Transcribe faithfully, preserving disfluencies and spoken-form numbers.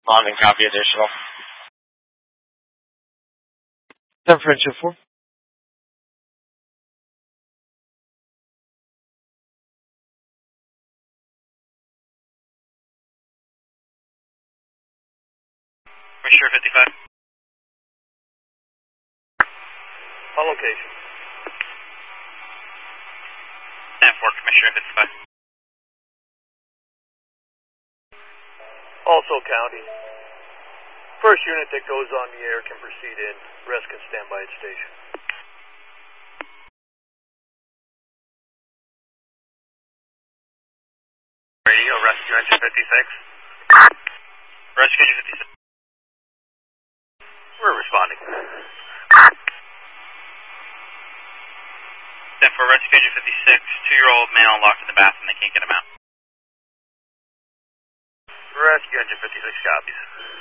Long and copy additional. San Francisco four. Commissioner fifty-five. On location. Stanford, Commissioner fifty-five. Also County. First unit that goes on the air can proceed in. Rest can stand by its station. Radio, rescue engine fifty-six. Rescue engine fifty-six. We're responding. Stanford, rescue engine fifty-six. Two-year-old male locked in the bathroom. They can't get him out. Rescue engine fifty-six copies.